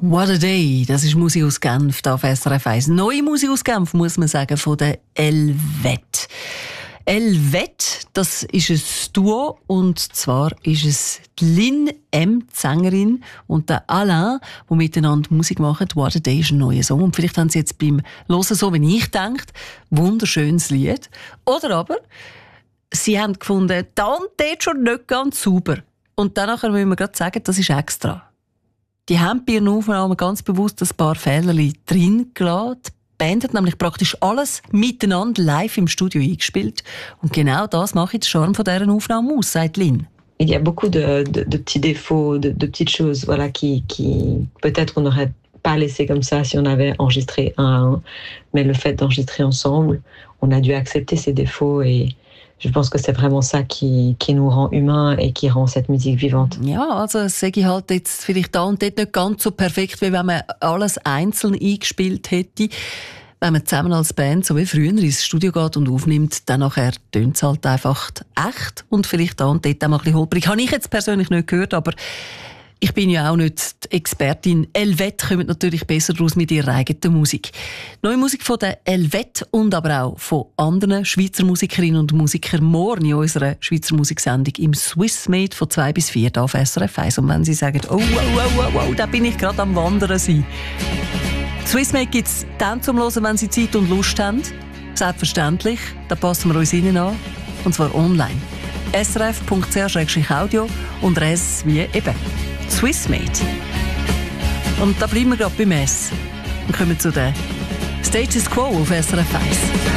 What a Day, das ist Musik aus Genf, da auf SRF 1. Neue Musik aus Genf, muss man sagen, von der Helvete. Helvete, das ist ein Duo, und zwar ist es die Lynn M., die Sängerin, und der Alain, die miteinander Musik machen. What a Day ist ein neuer Song, und vielleicht haben sie jetzt beim Hören, so wie ich denke, wunderschönes Lied. Oder aber, sie haben gefunden, da und dort schon nicht ganz sauber. Und danach müssen wir gerade sagen, das ist extra. Die haben bei ihren Aufnahmen ganz bewusst ein paar Fehler drin gelassen. Die Band hat nämlich praktisch alles miteinander live im Studio eingespielt. Und genau das macht den Charme von dieser Aufnahme aus, sagt Lynn. Il y a beaucoup de petits défauts, de petites choses, voilà, qui peut-être on n'aurait pas laissé comme ça si on avait enregistré un à un. Mais le fait d'enregistrer ensemble, on a dû accepter ces défauts, et je pense que c'est vraiment ça qui nous rend humains et qui rend cette musique vivante. Ja, also es sage ich halt jetzt vielleicht da und dort nicht ganz so perfekt, wie wenn man alles einzeln eingespielt hätte. Wenn man zusammen als Band, so wie früher, ins Studio geht und aufnimmt, dann nachher tönt es halt einfach echt und vielleicht da und dort auch mal ein bisschen holprig. Habe ich jetzt persönlich nicht gehört, aber ich bin ja auch nicht die Expertin. Helvete kommt natürlich besser raus mit ihrer eigenen Musik. Neue Musik von der Helvete und aber auch von anderen Schweizer Musikerinnen und Musikern morgen in unserer Schweizer Musiksendung im Swiss Made von 2 bis 4 auf SRF 1. Und wenn Sie sagen, oh, da bin ich gerade am Wandern sein. Swiss Made gibt es dann zum Hören, wenn Sie Zeit und Lust haben. Selbstverständlich, da passen wir uns Ihnen an. Und zwar online. srf.ch/audio und Res wie eben Swiss Made. Und da bleiben wir gerade beim S und kommen zu den Status Quo auf SRF 1.